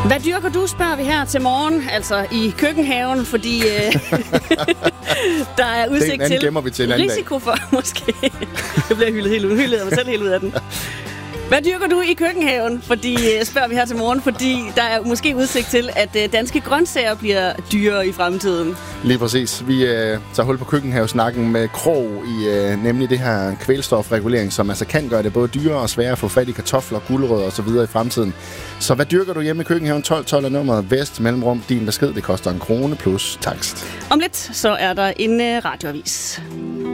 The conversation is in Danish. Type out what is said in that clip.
Hvad dyrker du, spørger vi her til morgen, altså i køkkenhaven, fordi der er udsigt til risiko for, måske. Jeg bliver hyldet mig selv helt ud af den. Hvad dyrker du i køkkenhaven? Fordi, spørger vi her til morgen, fordi der er måske udsigt til, at danske grøntsager bliver dyrere i fremtiden. Lige præcis. Vi tager hul på køkkenhavesnakken med Krog i nemlig det her kvælstofregulering, som altså kan gøre det både dyrere og sværere at få fat i kartofler, gulerødder og så videre i fremtiden. Så hvad dyrker du hjemme i køkkenhaven? 1212 er nummeret Vest mellemrum. Din besked, det koster 1 krone plus takst. Om lidt, så er der en radioavis.